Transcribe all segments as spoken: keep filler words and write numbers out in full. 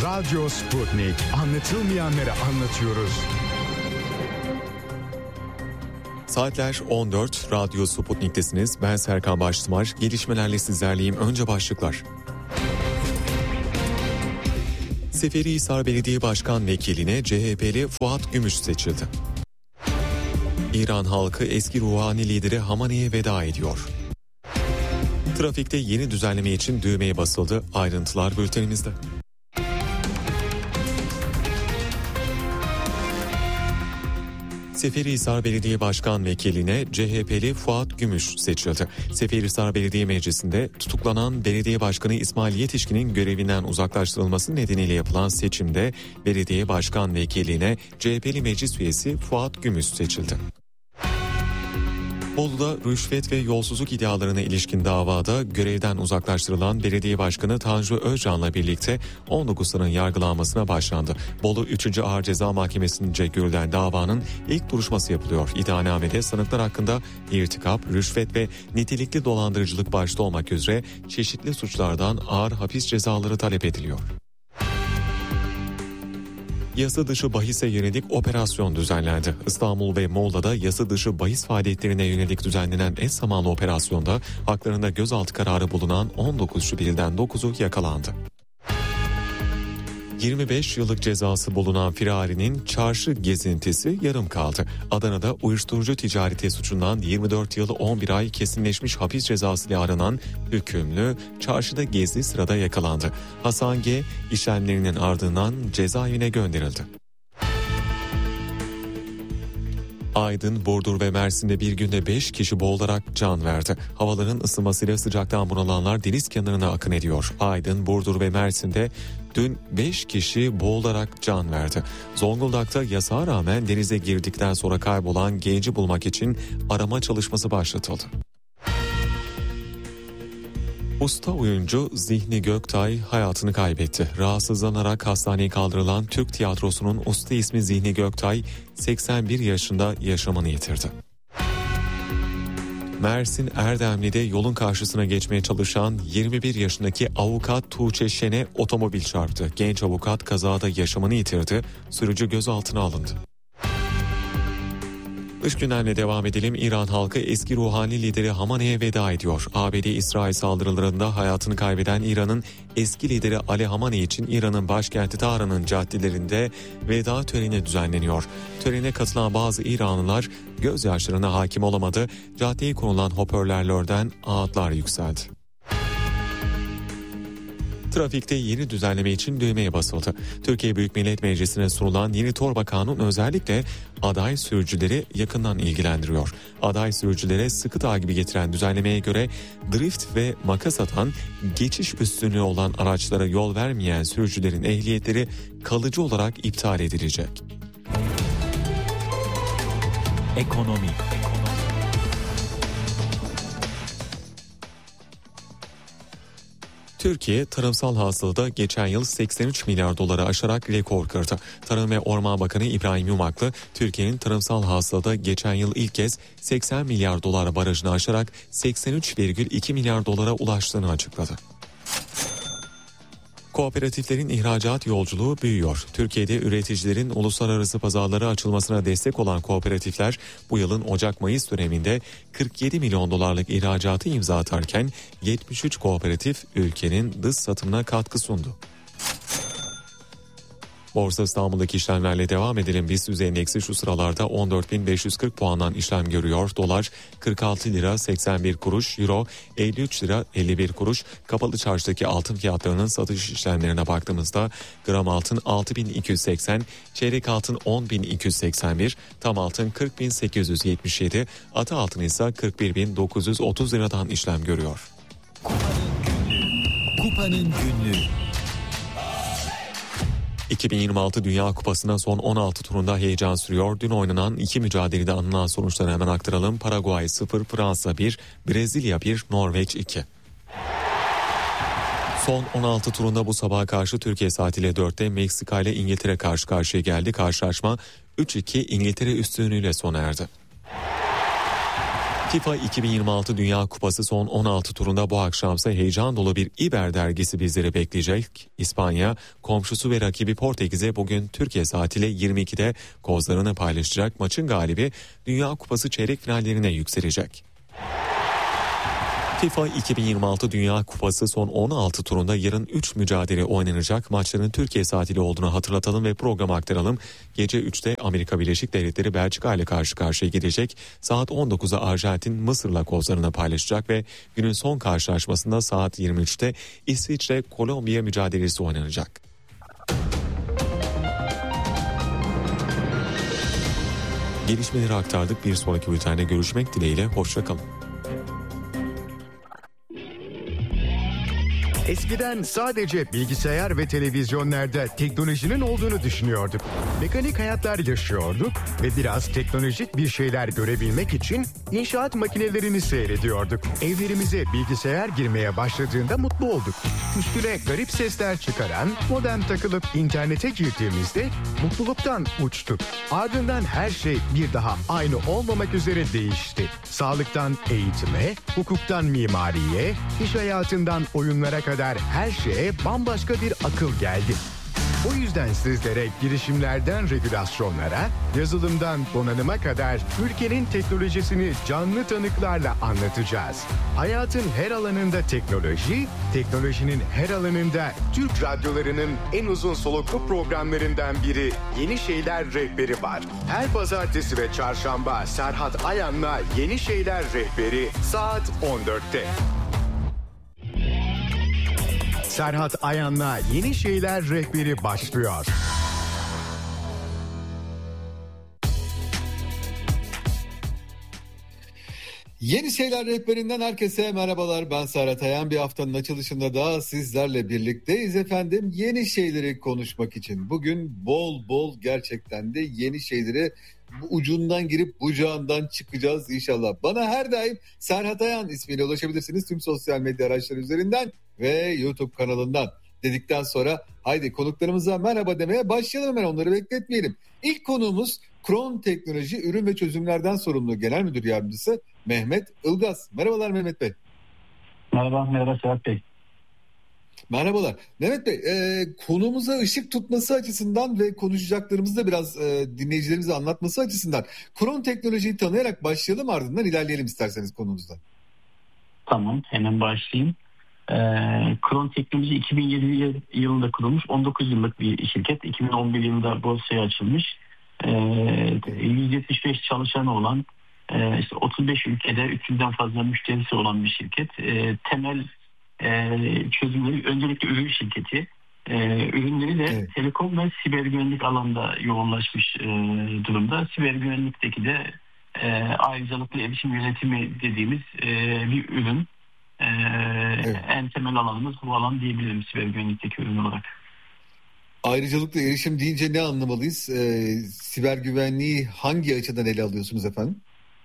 Radyo Sputnik. Anlatılmayanları anlatıyoruz. Saatler on dört, Radyo Sputnik'tesiniz. Ben Serkan Baştımar. Gelişmelerle sizlerleyim. Önce başlıklar. Seferihisar Belediye Başkan Vekili'ne C H P'li Fuat Gümüş seçildi. İran halkı eski ruhani lideri Hamaney'e veda ediyor. Trafikte yeni düzenleme için düğmeye basıldı. Ayrıntılar bültenimizde. Seferihisar Belediye Başkan Vekili'ne C H P'li Fuat Gümüş seçildi. Seferihisar Belediye Meclisi'nde tutuklanan Belediye Başkanı İsmail Yetişkin'in görevinden uzaklaştırılması nedeniyle yapılan seçimde Belediye Başkan Vekili'ne C H P'li meclis üyesi Fuat Gümüş seçildi. Bolu'da rüşvet ve yolsuzluk iddialarına ilişkin davada görevden uzaklaştırılan Belediye Başkanı Tanju Özcan'la birlikte on dokuzların yargılanmasına başlandı. Bolu üçüncü Ağır Ceza Mahkemesi'nce görülen davanın ilk duruşması yapılıyor. İddianamede sanıklar hakkında irtikap, rüşvet ve nitelikli dolandırıcılık başta olmak üzere çeşitli suçlardan ağır hapis cezaları talep ediliyor. Yasa dışı bahise yönelik operasyon düzenlendi. İstanbul ve Muğla'da yasa dışı bahis faaliyetlerine yönelik düzenlenen eş zamanlı operasyonda haklarında gözaltı kararı bulunan on dokuz şüpheliden dokuzu yakalandı. yirmi beş yıllık cezası bulunan firarinin çarşı gezintisi yarım kaldı. Adana'da uyuşturucu ticareti suçundan yirmi dört yıl on bir ay kesinleşmiş hapis cezasıyla aranan hükümlü çarşıda gezdiği sırada yakalandı. Hasan G. işlemlerinin ardından cezaevine gönderildi. Aydın, Burdur ve Mersin'de bir günde beş kişi boğularak can verdi. Havaların ısınmasıyla sıcaktan bunalanlar deniz kenarına akın ediyor. Aydın, Burdur ve Mersin'de dün beş kişi boğularak can verdi. Zonguldak'ta yasağa rağmen denize girdikten sonra kaybolan genci bulmak için arama çalışması başlatıldı. Usta oyuncu Zihni Göktay hayatını kaybetti. Rahatsızlanarak hastaneye kaldırılan Türk tiyatrosunun usta ismi Zihni Göktay seksen bir yaşında yaşamını yitirdi. Mersin Erdemli'de yolun karşısına geçmeye çalışan yirmi bir yaşındaki avukat Tuğçe Şen'e otomobil çarptı. Genç avukat kazada yaşamını yitirdi. Sürücü gözaltına alındı. Dış gündemle devam edelim. İran halkı eski ruhani lideri Hamaney'e veda ediyor. A B D-İsrail saldırılarında hayatını kaybeden İran'ın eski lideri Ali Hamaney için İran'ın başkenti Tahran'ın caddelerinde veda töreni düzenleniyor. Törene katılan bazı İranlılar gözyaşlarına hakim olamadı. Caddeye konulan hoparlörlerden ağıtlar yükseldi. Trafikte yeni düzenleme için düğmeye basıldı. Türkiye Büyük Millet Meclisi'ne sunulan yeni torba kanun özellikle aday sürücüleri yakından ilgilendiriyor. Aday sürücülere sıkı takibi getiren düzenlemeye göre drift ve makas atan, geçiş üstünlüğü olan araçlara yol vermeyen sürücülerin ehliyetleri kalıcı olarak iptal edilecek. Ekonomi. Türkiye tarımsal hasılada geçen yıl seksen üç milyar doları aşarak rekor kırdı. Tarım ve Orman Bakanı İbrahim Yumaklı, Türkiye'nin tarımsal hasılada geçen yıl ilk kez seksen milyar dolar barajını aşarak seksen üç virgül iki milyar dolara ulaştığını açıkladı. Kooperatiflerin ihracat yolculuğu büyüyor. Türkiye'de üreticilerin uluslararası pazarlara açılmasına destek olan kooperatifler bu yılın Ocak-Mayıs döneminde kırk yedi milyon dolarlık ihracatı imza atarken yetmiş üç kooperatif ülkenin dış satımına katkı sundu. Borsa İstanbul'daki işlemlerle devam edelim. BIST endeksi şu sıralarda on dört bin beş yüz kırk puandan işlem görüyor. Dolar kırk altı lira seksen bir kuruş, Euro elli üç lira elli bir kuruş. Kapalı çarşıdaki altın fiyatlarının satış işlemlerine baktığımızda gram altın altı bin iki yüz seksen, çeyrek altın on bin iki yüz seksen bir, tam altın kırk bin sekiz yüz yetmiş yedi, ata altın ise kırk bir bin dokuz yüz otuz liradan işlem görüyor. Kupanın günlüğü. iki bin yirmi altı Dünya Kupası'na son on altı turunda heyecan sürüyor. Dün oynanan iki mücadelede alınan sonuçları hemen aktaralım. Paraguay sıfır, Fransa bir, Brezilya bir, Norveç iki. Son on altı turunda bu sabaha karşı Türkiye saatiyle dörtte Meksika ile İngiltere karşı karşıya geldi. Karşılaşma üç iki İngiltere üstünlüğüyle sona erdi. FIFA iki bin yirmi altı Dünya Kupası son on altı turunda bu akşamsa heyecan dolu bir İber dergisi bizleri bekleyecek. İspanya, komşusu ve rakibi Portekiz'e bugün Türkiye saatiyle yirmi ikide kozlarını paylaşacak. Maçın galibi Dünya Kupası çeyrek finallerine yükselecek. FIFA iki bin yirmi altı Dünya Kupası son on altı turunda yarın üç mücadele oynanacak. Maçların Türkiye saatiyle olduğunu hatırlatalım ve programı aktaralım. Gece üçte Amerika Birleşik Devletleri Belçika ile karşı karşıya gidecek. Saat on dokuzda Arjantin Mısır'la kozlarını paylaşacak ve günün son karşılaşmasında saat yirmi üçte İsviçre Kolombiya mücadelesi oynanacak. Gelişmeleri aktardık. Bir sonraki bültende görüşmek dileğiyle. Hoşça kalın. Eskiden sadece bilgisayar ve televizyonlarda teknolojinin olduğunu düşünüyorduk. Mekanik hayatlar yaşıyorduk ve biraz teknolojik bir şeyler görebilmek için inşaat makinelerini seyrediyorduk. Evlerimize bilgisayar girmeye başladığında mutlu olduk. Üstüne garip sesler çıkaran modem takılıp internete girdiğimizde mutluluktan uçtuk. Ardından her şey bir daha aynı olmamak üzere değişti. Sağlıktan eğitime, hukuktan mimariye, iş hayatından oyunlara kadar her şeye bambaşka bir akıl geldi. O yüzden sizlere girişimlerden regülasyonlara, yazılımdan donanıma kadar ülkenin teknolojisini canlı tanıklarla anlatacağız. Hayatın her alanında teknoloji, teknolojinin her alanında Türk radyolarının en uzun soluklu programlarından biri Yeni Şeyler Rehberi var. Her pazartesi ve çarşamba Serhat Ayan'la Yeni Şeyler Rehberi saat on dörtte. Serhat Ayan'la Yeni Şeyler Rehberi başlıyor. Yeni Şeyler Rehberinden herkese merhabalar. Ben Serhat Ayan. Bir haftanın açılışında da sizlerle birlikteyiz efendim. Yeni şeyleri konuşmak için. Bugün bol bol gerçekten de yeni şeyleri bu ucundan girip bucağından çıkacağız inşallah. Bana her daim Serhat Ayan ismiyle ulaşabilirsiniz tüm sosyal medya araçları üzerinden ve YouTube kanalından. Dedikten sonra haydi konuklarımıza merhaba demeye başlayalım, hemen onları bekletmeyelim. İlk konuğumuz Kron Teknoloji Ürün ve Çözümlerden Sorumlu Genel Müdür Yardımcısı Mehmet Ilgaz. Merhabalar Mehmet Bey. Merhaba, merhaba Serhat Bey. Merhabalar. Mehmet Bey, e, konumuza ışık tutması açısından ve konuşacaklarımızı da biraz e, dinleyicilerimize anlatması açısından Kron Teknoloji'yi tanıyarak başlayalım, ardından ilerleyelim isterseniz konumuzda. Tamam, hemen başlayayım. E, Kron Teknoloji iki bin yedi yılında kurulmuş, on dokuz yıllık bir şirket. iki bin on bir yılında borsaya açılmış. E, yüz yetmiş beş çalışanı olan, e, işte otuz beş ülkede üç yüzden fazla müşterisi olan bir şirket. E, temel e, çözümleri öncelikle ürün şirketi. Ee, ürünleri de evet. telekom ve siber güvenlik alanında yoğunlaşmış e, durumda. Siber güvenlikteki de e, ayrıcalıklı erişim yönetimi dediğimiz e, bir ürün. E, evet. En temel alanımız bu alan diyebilirim siber güvenlikteki ürün olarak. Ayrıcalıklı erişim deyince ne anlamalıyız? E, siber güvenliği hangi açıdan ele alıyorsunuz efendim?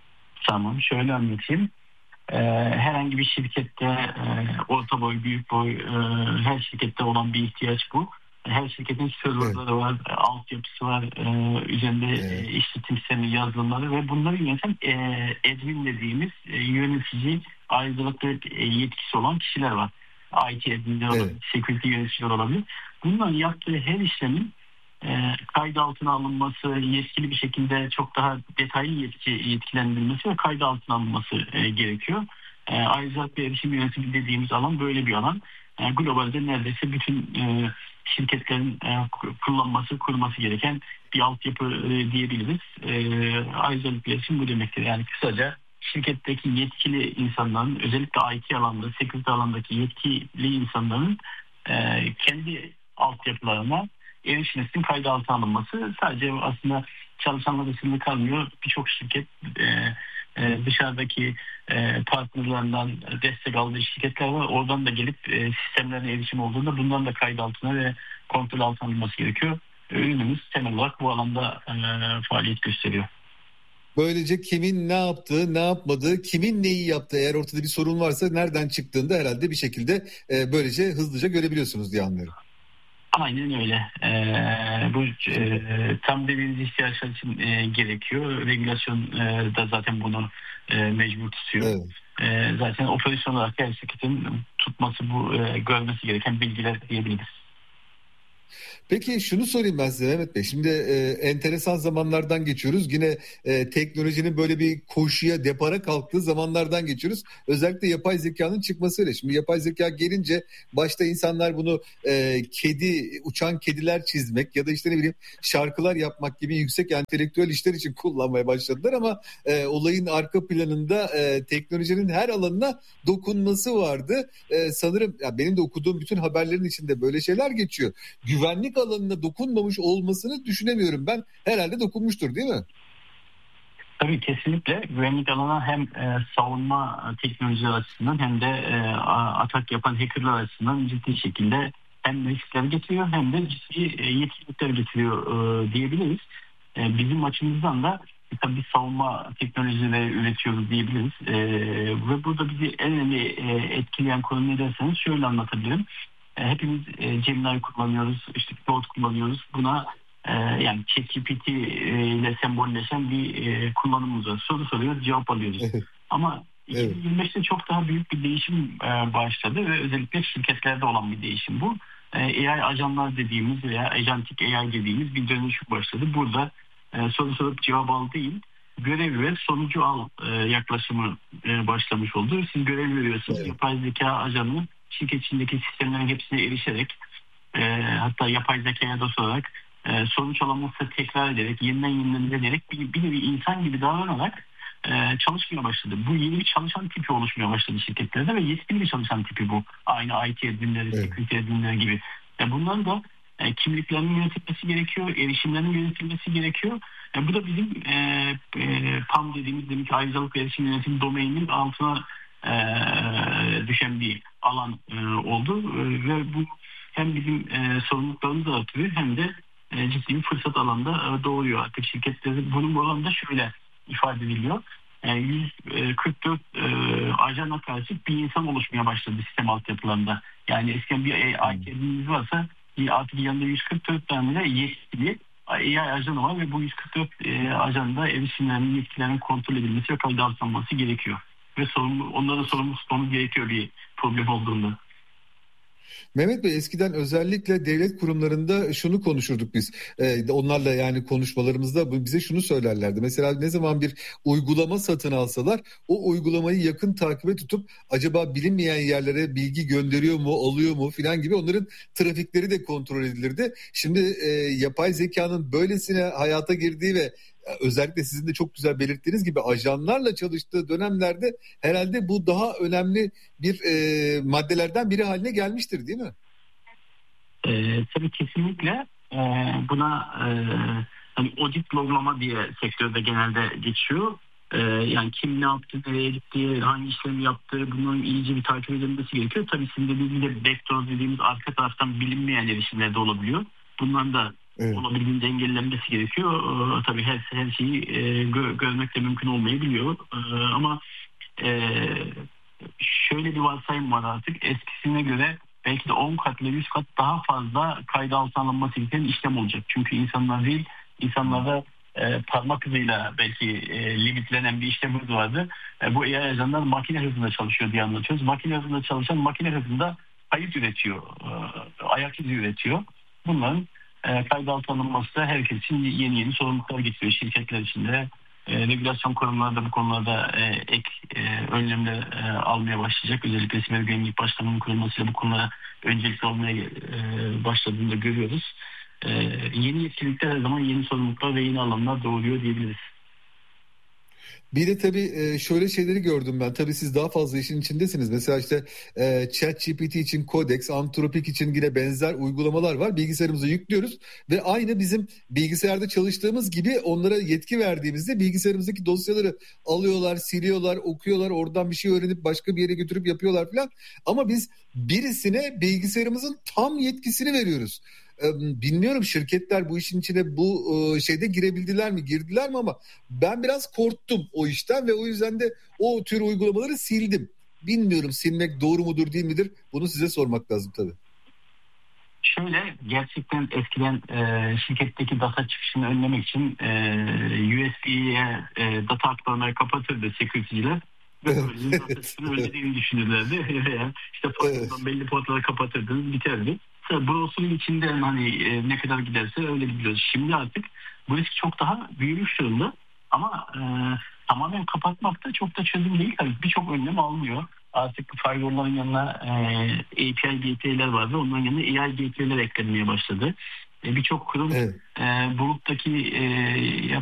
Tamam, şöyle anlatayım. Ee, herhangi bir şirkette e, orta boy, büyük boy, e, her şirkette olan bir ihtiyaç bu. Her şirketin serverları evet. var, e, altyapısı var, e, üzerinde evet. e, işletim sistemi yazılımları ve bunları yöneten e, admin dediğimiz e, yönetici, ayrıcalıklı e, yetkisi olan kişiler var. I T adminler evet. olabilir, security yöneticiler olabilir. Bunların yaptığı her işlemin E, kaydı altına alınması, yetkili bir şekilde çok daha detaylı yetki, yetkilendirilmesi ve kaydı altına alınması e, gerekiyor. E, ayrıca bir erişim yönetimi dediğimiz alan böyle bir alan. E, globalde neredeyse bütün e, şirketlerin e, kullanması, kurması gereken bir altyapı e, diyebiliriz. E, ayrıca bir erişim bu demektir. Yani kısaca şirketteki yetkili insanların, özellikle I T alanda, security alandaki yetkili insanların e, kendi altyapılarına erişiminin kaydı altına alınması sadece aslında çalışanlar arasında kalmıyor. Birçok şirket e, e, dışarıdaki e, partnerlerinden destek aldığı şirketler var. Oradan da gelip e, sistemlerine erişim olduğunda bundan da kaydı altına ve kontrol altına alınması gerekiyor. Ürünümüz temel olarak bu alanda e, faaliyet gösteriyor. Böylece kimin ne yaptığı, ne yapmadığı, kimin neyi yaptığı, eğer ortada bir sorun varsa nereden çıktığında herhalde bir şekilde e, böylece hızlıca görebiliyorsunuz diye anlıyorum. Aynen öyle. Ee, bu e, tam dediğiniz ihtiyaçlar için e, gerekiyor. Regülasyon e, da zaten bunu e, mecbur tutuyor. Evet. E, zaten operasyon olarak her şirketin tutması, bu e, görmesi gereken bilgiler diyebiliriz. Peki şunu sorayım ben size Mehmet Bey. Şimdi e, enteresan zamanlardan geçiyoruz. Yine e, teknolojinin böyle bir koşuya, depara kalktığı zamanlardan geçiyoruz. Özellikle yapay zekanın çıkmasıyla. Şimdi yapay zeka gelince başta insanlar bunu e, kedi, uçan kediler çizmek ya da işte ne bileyim şarkılar yapmak gibi yüksek entelektüel işler için kullanmaya başladılar ama e, olayın arka planında e, teknolojinin her alanına dokunması vardı. E, sanırım ya benim de okuduğum bütün haberlerin içinde böyle şeyler geçiyor. Güvenlik alanına dokunmamış olmasını düşünemiyorum ben. Herhalde dokunmuştur değil mi? Tabii kesinlikle güvenlik alanına hem e, savunma teknolojileri açısından hem de e, atak yapan hackerlar açısından ciddi şekilde hem riskler getiriyor hem de ciddi e, yetkinlikler getiriyor e, diyebiliriz. E, bizim açımızdan da e, tabii savunma teknolojileri üretiyoruz diyebiliriz. E, ve burada bizi en önemli e, etkileyen konu ne derseniz şöyle anlatabilirim. Hepimiz e, Gemini kullanıyoruz, işte Claude kullanıyoruz. Buna e, yani ChatGPT ile sembolleşen bir e, kullanımımız var. Soru soruyoruz, cevap alıyoruz. Ama Evet. iki bin yirmi beşte çok daha büyük bir değişim e, başladı ve özellikle şirketlerde olan bir değişim bu. E, A I ajanlar dediğimiz veya ajantik A I dediğimiz bir dönüşüm başladı. Burada e, soru sorup cevap al değil, görev ver, sonucu al e, yaklaşımı e, başlamış oldu. Siz görev veriyorsunuz, Evet. yapay zeka ajanı şirket içindeki sistemlerin hepsine erişerek e, hatta yapay zekaya da sorarak e, sonuç alamazsa tekrar ederek yeniden yeniden ederek bir, bir nevi insan gibi davranarak e, çalışmaya başladı. Bu yeni bir çalışan tipi oluşmaya başladı şirketlerde ve yetkin bir çalışan tipi bu. Aynı I T adminleri, Evet. security adminleri gibi. E, bunların da e, kimliklerinin yönetilmesi gerekiyor, erişimlerinin yönetilmesi gerekiyor. E, bu da bizim e, e, P A M dediğimiz demek ki ayrıcalık ve erişim yönetim domaininin altına e, düşen bir alan e, oldu e, ve bu hem bizim e, sorumluluklarımızı artırıyor hem de e, ciddi bir fırsat alanda e, doğuruyor. Artık şirketleri bunun bu alanda şöyle ifade ediliyor. E, yüz kırk dört e, ajana karşı bir insan oluşmaya başladı sistem altyapılarında. Yani eskiden bir I T adminimiz varsa artık yanında yüz kırk dört tane de yetkili A I ajanı var ve bu yüz kırk dört e, ajanda erişimlerin, yetkilerin kontrol edilmesi ve kayda altlanması gerekiyor. Ve sorumlu, onların sorumlu tutmamız gerekiyor bir problem olduğunda. Mehmet Bey eskiden özellikle devlet kurumlarında şunu konuşurduk biz. Ee, onlarla yani konuşmalarımızda bize şunu söylerlerdi. Mesela ne zaman bir uygulama satın alsalar o uygulamayı yakın takibe tutup acaba bilinmeyen yerlere bilgi gönderiyor mu, alıyor mu filan gibi onların trafikleri de kontrol edilirdi. Şimdi e, yapay zekanın böylesine hayata girdiği ve özellikle sizin de çok güzel belirttiğiniz gibi ajanlarla çalıştığı dönemlerde herhalde bu daha önemli bir e, maddelerden biri haline gelmiştir değil mi? E, tabii kesinlikle e, buna e, hani audit loglama diye sektörde genelde geçiyor. E, yani kim ne yaptı, nereye gitti, hangi işlemi yaptı, bunun iyice bir takip edilmesi gerekiyor. Tabii sizin dediğiniz gibi backdoor dediğimiz arka taraftan bilinmeyen erişimler de olabiliyor. Bunların da evet. olabildiğince engellenmesi gerekiyor. Ee, tabii her, her şeyi e, gö- görmek de mümkün olmayabiliyor. Ee, ama e, şöyle bir varsayım var artık. Eskisine göre belki de on kat ile yüz kat daha fazla kayda altına alınması gereken işlem olacak. Çünkü insanlar değil, insanlarda e, parmak hızıyla belki e, limitlenen bir işlem hızı vardı. E, bu A I ajanlar makine hızında çalışıyor diye anlatıyoruz. Makine hızında çalışan makine hızında kayıt üretiyor. E, ayak izi üretiyor. Bunların E, kayda altına alınması da herkes için yeni yeni sorumluluklar getiriyor. Şirketler için de e, regülasyon kurumları da bu konularda e, ek e, önlemler e, almaya başlayacak. Özellikle siber güvenlik başkanının kurulmasıyla bu konulara öncelik almaya e, başladığını da görüyoruz. E, yeni yetkilikler her zaman yeni sorumluluklar ve yeni alanlar doğuruyor diyebiliriz. Bir de tabii şöyle şeyleri gördüm ben. Tabii siz daha fazla işin içindesiniz. Mesela işte ChatGPT için Codex, Anthropic için yine benzer uygulamalar var. Bilgisayarımıza yüklüyoruz ve aynı bizim bilgisayarda çalıştığımız gibi onlara yetki verdiğimizde bilgisayarımızdaki dosyaları alıyorlar, siliyorlar, okuyorlar. Oradan bir şey öğrenip başka bir yere götürüp yapıyorlar falan. Ama biz birisine bilgisayarımızın tam yetkisini veriyoruz. Bilmiyorum şirketler bu işin içine bu şeyde girebildiler mi, girdiler mi ama ben biraz korktum o işten ve o yüzden de o tür uygulamaları sildim. Bilmiyorum silmek doğru mudur değil midir? Bunu size sormak lazım tabii. şöyle gerçekten eskiden e, şirketteki data çıkışını önlemek için e, U S B'ye e, data aktarmayı kapatırdı security'ciler. Ve böylece datasını ödediğini düşünürlerdi. Yani işte portaldan belli portaları kapatırdınız, biterdi. Browser'ın içinde hani e, ne kadar giderse öyle gidiyoruz. Şimdi artık bu risk çok daha büyümüş durumda. Ama e, tamamen kapatmak da çok da çözüm değil. Tabii birçok önlem almıyor. Artık firewall'ların yanına e, A P I gateway'ler vardı. Onların yanına A I gateway'ler eklenmeye başladı. E, birçok kurum evet. e, buluttaki e,